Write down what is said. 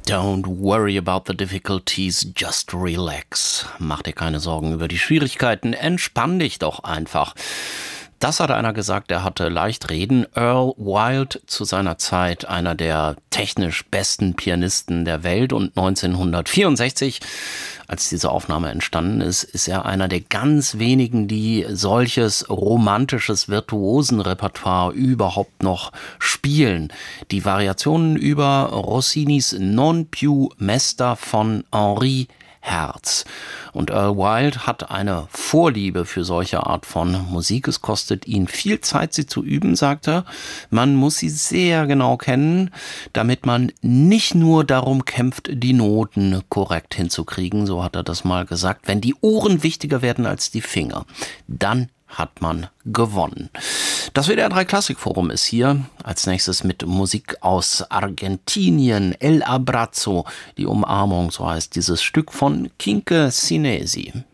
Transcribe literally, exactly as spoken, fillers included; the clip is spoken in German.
Don't worry about the difficulties, just relax. Mach dir keine Sorgen über die Schwierigkeiten, entspann dich doch einfach. Das hat einer gesagt, der hatte leicht reden. Earl Wild, zu seiner Zeit einer der technisch besten Pianisten der Welt, und neunzehnhundertvierundsechzig, als diese Aufnahme entstanden ist, ist er einer der ganz wenigen, die solches romantisches Virtuosenrepertoire überhaupt noch spielen. Die Variationen über Rossinis Non più mesta von Henri Herz. Und Earl Wild hat eine Vorliebe für solche Art von Musik. Es kostet ihn viel Zeit, sie zu üben, sagt er. Man muss sie sehr genau kennen, damit man nicht nur darum kämpft, die Noten korrekt hinzukriegen, so hat er das mal gesagt. Wenn die Ohren wichtiger werden als die Finger, dann hat man gewonnen. Das W D R drei Klassikforum ist hier als nächstes mit Musik aus Argentinien. El Abrazo, die Umarmung, so heißt dieses Stück von Kinke Sinesi.